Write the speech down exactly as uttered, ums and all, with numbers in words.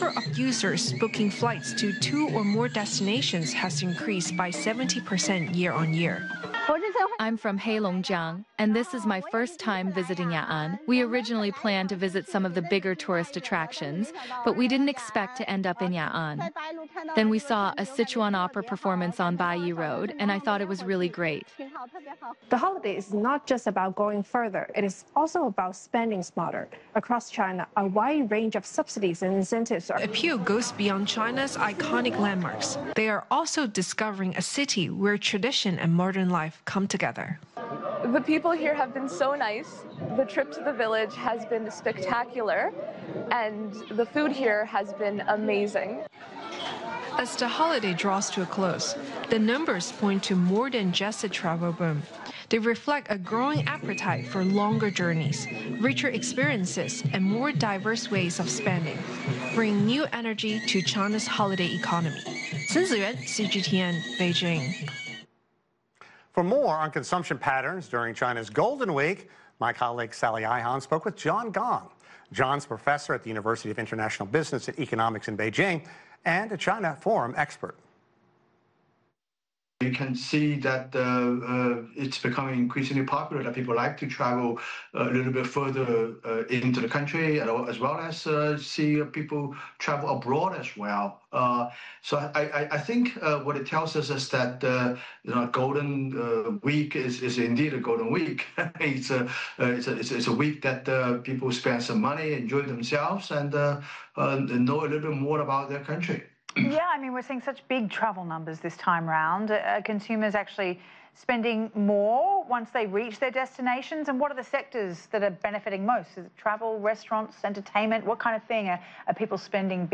number of users booking flights to two or more destinations has increased by seventy percent year on year. I'm from Heilongjiang, and this is my first time visiting Ya'an. We originally planned to visit some of the bigger tourist attractions, but we didn't expect to end up in Ya'an. Then we saw a Sichuan opera performance on Baiyi Road, and I thought it was really great. The holiday is not just about going further, it is also about spending smarter. Across China, a wide range of subsidies and incentives are... Appeal goes beyond China's iconic landmarks. They are also discovering a city where tradition and modern life come together. The people here have been so nice. The trip to the village has been spectacular, and the food here has been amazing. As the holiday draws to a close, the numbers point to more than just a travel boom. They reflect a growing appetite for longer journeys, richer experiences, and more diverse ways of spending, bringing new energy to China's holiday economy. Chen Ziyuan, C G T N, Beijing. For more on consumption patterns during China's Golden Week, my colleague Sally Ihan spoke with John Gong. John's professor at the University of International Business and Economics in Beijing and a China Forum expert. You can see that uh, uh, it's becoming increasingly popular that people like to travel a little bit further uh, into the country, as well as uh, see people travel abroad as well. Uh, so I, I, I think uh, what it tells us is that uh, you know, Golden uh, Week is, is indeed a Golden Week. it's, a, uh, it's, a, it's, a, it's a week that uh, people spend some money, enjoy themselves, and uh, uh, know a little bit more about their country. Yeah, I mean, we're seeing such big travel numbers this time round. Uh, consumers actually spending more once they reach their destinations? And what are the sectors that are benefiting most? Is it travel, restaurants, entertainment? What kind of thing are, are people spending big?